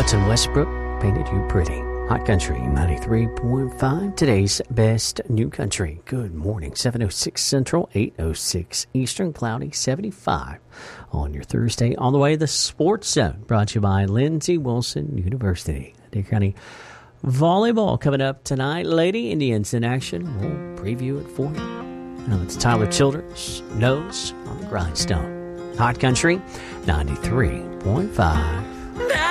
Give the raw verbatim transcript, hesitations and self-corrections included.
Hamilton Westbrook painted you pretty. Hot Country ninety-three point five, today's best new country. Good morning. seven oh six Central, eight oh six Eastern, cloudy, seventy-five on your Thursday. On the way, the Sports Zone, brought to you by Lindsey Wilson University. Adair County volleyball coming up tonight. Lady Indians in action. We'll preview it for you. Now it's Tyler Childers, Nose on the Grindstone. Hot Country ninety-three point five.